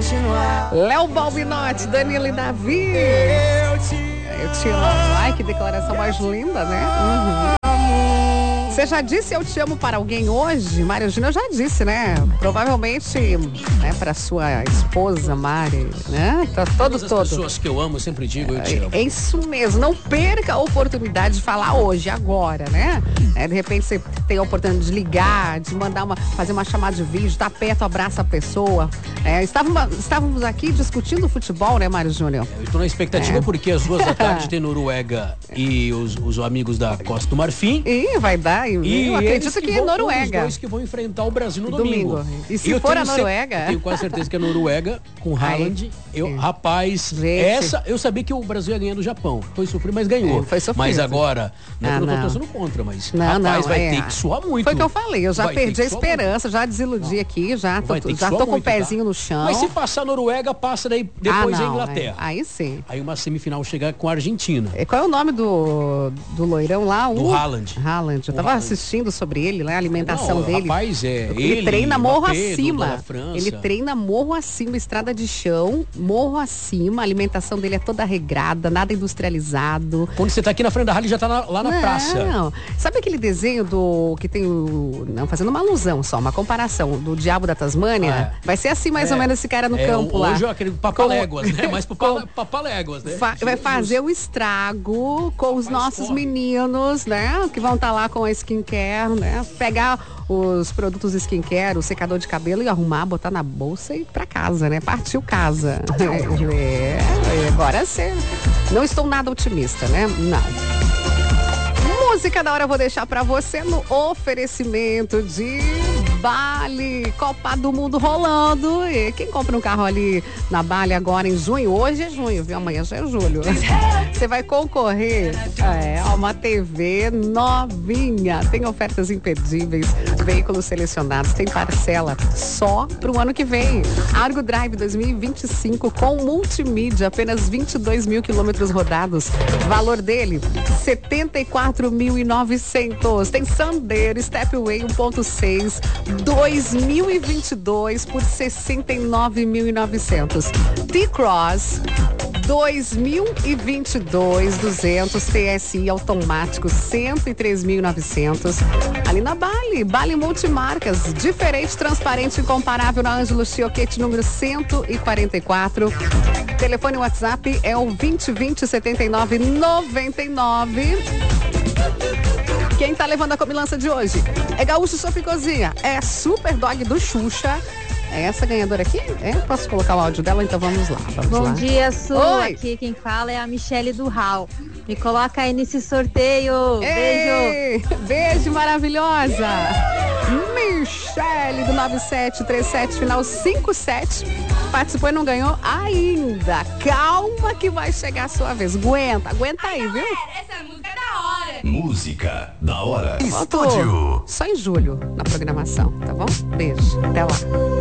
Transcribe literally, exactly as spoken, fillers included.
Léo Balbinotti, Danilo e Davi. Eu te amo. Ai, que declaração mais linda, né? Uhum. Você já disse eu te amo para alguém hoje? Mário Júnior já disse, né? Provavelmente, né, para sua esposa, Mari, né? Tá todo, Todas as todo. pessoas que eu amo, eu sempre digo eu te amo. É isso mesmo, não perca a oportunidade de falar hoje, agora, né? É, de repente você tem a oportunidade de ligar, de mandar uma, fazer uma chamada de vídeo, tá perto, abraça a pessoa. É, estávamos, estávamos aqui discutindo futebol, né, Mário Júnior? Eu estou na expectativa É. porque às duas da tarde tem Noruega e os, os amigos da Costa do Marfim. E vai dar, E eu acredito que, que vão, Noruega. Os dois que vão enfrentar o Brasil no domingo. domingo. E se eu for a tenho Noruega? Ce... Eu tenho quase certeza que é a Noruega com Haaland. Eu, é. Rapaz, Gente. essa eu sabia que o Brasil ia ganhar do Japão. Foi sofrido, mas ganhou. É, foi sofrido. Mas agora, não é Ah, que eu não não. tô torcendo contra, mas Não, rapaz, não, vai é. ter que suar muito. Foi o que eu falei, eu já Vai ter perdi a que suar esperança, já desiludi aqui, já tô, Vai ter que já suar tô com o muito, pezinho tá? no chão. Mas se passar a Noruega, passa daí depois ah, a não, Inglaterra. É. Aí sim. Aí uma semifinal chega com a Argentina. E qual é o nome do, do loirão lá? O... Do Haaland. Haaland. Eu O tava Haaland. assistindo sobre ele, né? A alimentação Não, dele. Rapaz, é. Ele, Ele treina morro Mbappé, do- acima. da França. Ele treina morro acima, estrada de chão, morro acima. A alimentação dele é toda regrada, nada industrializado. Quando você tá aqui na frente da Rally, já tá na- lá na não, praça. Não. Sabe aquele desenho do que tem o. Não, fazendo uma alusão só, uma comparação do Diabo da Tasmânia? Ah, é. Vai ser assim mais É. ou menos esse cara no É, campo lá. Hoje eu acredito papaléguas, né? Mais Com- papa- papaléguas, né? Fa- vai fazer o estrago com os Rapaz, nossos corre. meninos, né? Que vão estar lá com a skincare, né? Pegar os produtos skincare, o secador de cabelo e arrumar, botar na bolsa e ir pra casa, né? Partiu casa. É, é, agora sim. Não estou nada otimista, né? Não. Música da hora eu vou deixar pra você no oferecimento de Bali, Copa do Mundo rolando. E quem compra um carro ali na Bali agora em junho, hoje é junho, viu? Amanhã já é julho. Você vai concorrer é, a uma T V novinha. Tem ofertas imperdíveis, veículos selecionados, tem parcela só pro ano que vem. Argo Drive dois mil e vinte e cinco com multimídia, apenas vinte e dois mil quilômetros rodados. Valor dele, setenta e quatro mil e novecentos. Tem Sandero, Stepway um ponto seis, dois mil e vinte e dois por sessenta e nove mil e novecentos. T-Cross dois mil e vinte e dois, duzentos T S I automático, cento e três mil e novecentos. Ali na Bali, Bali Multimarcas, diferente, transparente, incomparável na Ângelo Chioquete, número cento e quarenta e quatro. Telefone WhatsApp é o vinte vinte, setenta e nove, noventa e nove. Quem tá levando a comilança de hoje é Gaúcho Sopa e Cozinha, é Super Dog do Xuxa. É essa ganhadora aqui? É? Posso colocar o áudio dela? Então vamos lá. Vamos Bom lá. dia, Su. Oi. Aqui quem fala é a Michele do Hall. Me coloca aí nesse sorteio. Beijo. Ei, beijo maravilhosa. Michele do nove sete três sete, final cinco sete. Participou e não ganhou ainda. Calma que vai chegar a sua vez. Aguenta, aguenta aí, viu? Essa música é da hora. Música da hora. Volto Estúdio. só em julho na programação, tá bom? Beijo. Até lá.